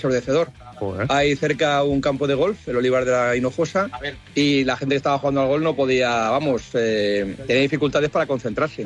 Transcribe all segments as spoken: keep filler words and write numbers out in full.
ensordecedor. Joder. Hay cerca un campo de golf, el Olivar de la Hinojosa, y la gente que estaba jugando al golf no podía, vamos, eh, tenía dificultades para concentrarse.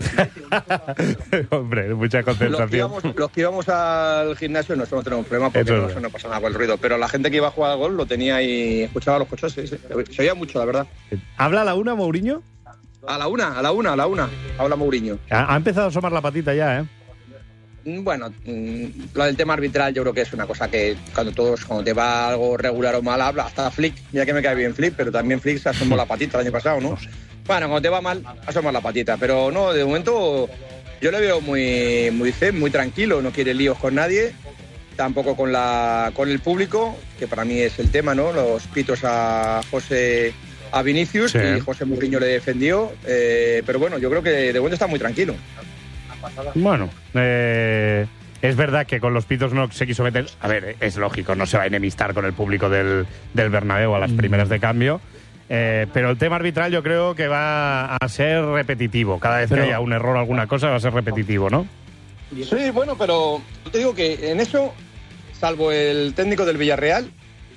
Hombre, mucha concentración. Los que íbamos, los que íbamos al gimnasio, no, no tenemos problema porque no, no pasa nada con el ruido, pero la gente que iba a jugar al golf lo tenía y escuchaba los coches, sí, sí. Se oía mucho, la verdad. ¿Habla a la una, Mourinho? A la una, a la una, a la una, habla Mourinho. Ha, ha empezado a asomar la patita ya, ¿eh? Bueno, lo del tema arbitral yo creo que es una cosa que cuando todos, cuando te va algo regular o mal, habla. Hasta Flick, mira que me cae bien Flick, pero también Flick se asomó la patita el año pasado, ¿no? Bueno, cuando te va mal, asoma la patita. Pero no, de momento yo le veo muy, muy zen, muy tranquilo, no quiere líos con nadie, tampoco con, la, con el público, que para mí es el tema, ¿no? Los pitos a José... a Vinicius, sí. Y José Mourinho le defendió, eh, pero bueno, yo creo que de momento está muy tranquilo. Bueno, eh, es verdad que con los pitos no se quiso meter. A ver, es lógico, no se va a enemistar con el público del, del Bernabéu a las primeras de cambio, eh, pero el tema arbitral yo creo que va a ser repetitivo. Cada vez pero... que haya un error o alguna cosa va a ser repetitivo, ¿no? Sí, bueno, pero te digo que en eso, salvo el técnico del Villarreal,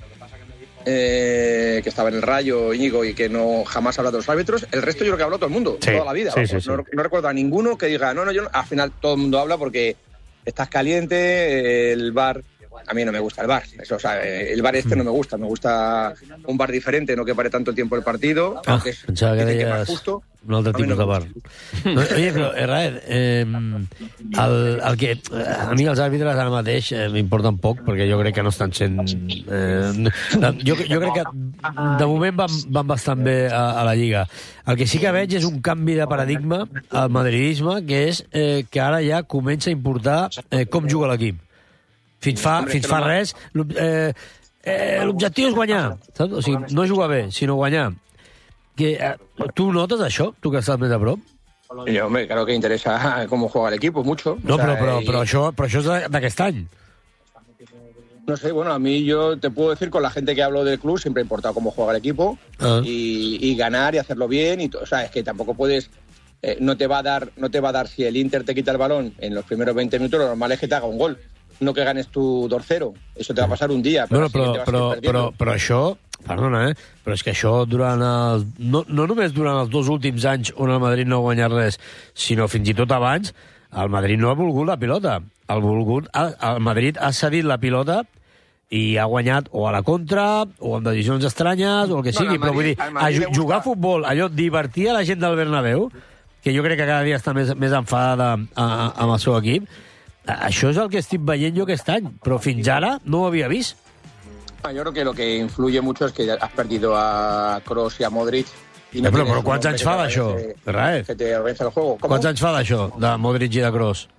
Eh, que estaba en el Rayo, Íñigo, y que no jamás habla de los árbitros, el resto yo creo que habló todo el mundo, sí, toda la vida. Sí, sí, sí. No, no recuerdo a ninguno que diga, no, no, yo no. Al final todo el mundo habla porque estás caliente, el V A R, a mí no me gusta el V A R, eso, o sea, el V A R este no me gusta, me gusta un V A R diferente, no que pare tanto el tiempo del partido, ah, que es, pensaba que deies más justo. Un altre tipus no de V A R. No, oye, però, Raed, eh, el, el que, a mi els àrbitres ara mateix eh, m'importen poc, perquè jo crec que no estan sent... Eh, jo, jo crec que de moment van, van bastant bé a, a la Lliga. El que sí que veig és un canvi de paradigma al madridisme, que és eh, que ara ja comença a importar eh, com juga l'equip. Fins fa, fins fa res, eh, eh, l'objectiu és guanyar, saps? O sigui, no jugar bé, sinó guanyar. Que, eh, ¿tú notas això? ¿Tú que estás més a prop? Yo, hombre, claro que interesa cómo juega el equipo, mucho. No, o sea, pero, pero, y... pero, això, però això és d'aquest any. No sé, bueno, a mí yo te puedo decir, con la gente que hablo del club, siempre ha importado cómo juega el equipo ah. y, y ganar y hacerlo bien. Y todo. O sea, es que tampoco puedes... Eh, no te va a dar, no te va a dar si el Inter te quita el balón en los primeros veinte minutos, lo normal es que te haga un gol. No que ganes tu dos cero. Eso te va a pasar un día. Però, bueno, però, però, però, però això... Perdona, eh? Però és que això durant el, no, no només durant els dos últims anys on el Madrid no ha guanyat res, sinó fins i tot abans, el Madrid no ha volgut la pilota. El, volgut, el Madrid ha cedit la pilota i ha guanyat o a la contra, o amb decisions estranyes, o el que sigui. No, Madrid, però vull dir, a jugar a futbol, allò, divertir a la gent del Bernabéu, que jo crec que cada dia està més, més enfadada amb el seu equip, això és el que estic veient jo aquest any, però fins ara no ho havia vist. Yo creo que lo que influye mucho es que has perdido a Kroos y a Modric. Y no eh, però, però quants anys fa d'això, Raed? Que te organiza el juego. ¿Cómo? Quants anys fa d'això, de Modric y de Kroos?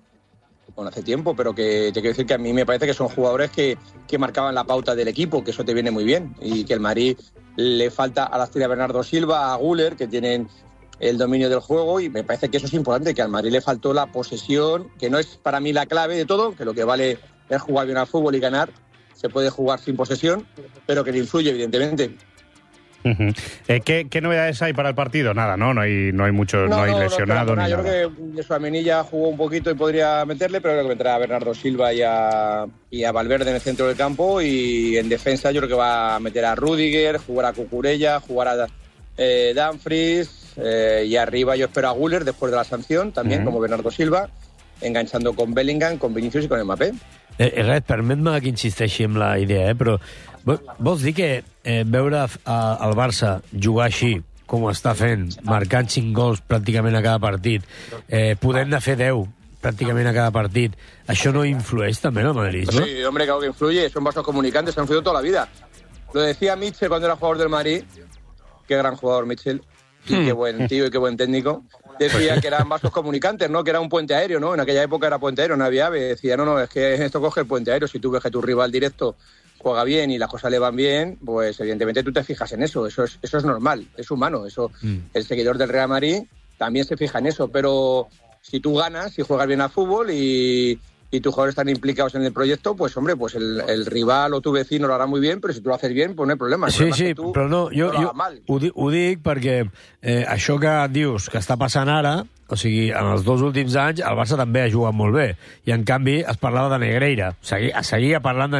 Bueno, hace tiempo, pero que te quiero decir que a mí me parece que son jugadores que, que marcaban la pauta del equipo, que eso te viene muy bien. Y que el Madrid le falta a la estrella Bernardo Silva, a Güler, que tienen el dominio del juego, y me parece que eso es importante, que al Madrid le faltó la posesión, que no es para mí la clave de todo, que lo que vale es jugar bien al fútbol y ganar. Se puede jugar sin posesión, pero que le influye, evidentemente. Uh-huh. eh, ¿qué, ¿Qué novedades hay para el partido? Nada, ¿no? No hay, no hay mucho, no, no hay no, lesionado no, ni yo nada. Yo creo que Tchouaméni ya jugó un poquito y podría meterle, pero creo que vendrá a Bernardo Silva y a, y a Valverde en el centro del campo, y en defensa yo creo que va a meter a Rüdiger, jugar a Cucurella, jugar a eh, Dumfries, eh, y arriba yo espero a Güler después de la sanción, también uh-huh. como Bernardo Silva, enganchando con Bellingham, con Vinicius y con Mbappé. Eh, res, permet-me que insisteixi en la idea, eh? Però vols dir que eh, veure a, el Barça jugar així, com ho està fent, marcant cinc gols pràcticament a cada partit, eh, podent de fer deu pràcticament a cada partit, això no influeix també en el madridisme? Sí, hombre, claro que influye, son vasos comunicantes, han influido toda la vida. Lo decía Mitchell cuando era jugador del Madrid, qué gran jugador Mitchell, y hmm. qué buen tío y qué buen técnico. Decía que eran vasos comunicantes, ¿no? Que era un puente aéreo, ¿no? En aquella época era puente aéreo, no había ave. Decía, no, no, es que esto coge el puente aéreo. Si tú ves que tu rival directo juega bien y las cosas le van bien, pues evidentemente tú te fijas en eso. Eso es, eso es normal, es humano. Eso, mm. El seguidor del Real Madrid también se fija en eso. Pero si tú ganas, si juegas bien al fútbol y, y tus jugadores están implicados en el proyecto, pues hombre, pues el, el rival o tu vecino lo hará muy bien, però si tu lo haces bien, pues no hay problema. El sí, problema sí, es que tu però no, jo, no jo ho, di, ho dic perquè eh, això que dius que està passant ara, o sigui, en els dos últims anys el Barça també ha jugat molt bé, i en canvi es parlava de Negreira, seguia, seguia parlant de